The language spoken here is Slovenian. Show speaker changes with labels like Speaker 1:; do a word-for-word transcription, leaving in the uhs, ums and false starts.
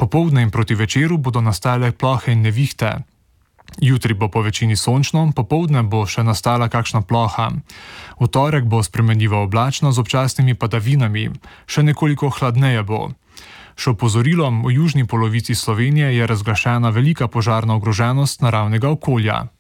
Speaker 1: Popoldne in proti večeru bodo nastale plohe in nevihte. Jutri bo po večini sončno, popoldne bo še nastala kakšna ploha. V torek bo spremenljivo oblačno z občasnimi padavinami, še nekoliko hladneje bo. Še opozorilom v južni polovici Slovenije je razglašena velika požarna ogroženost naravnega okolja.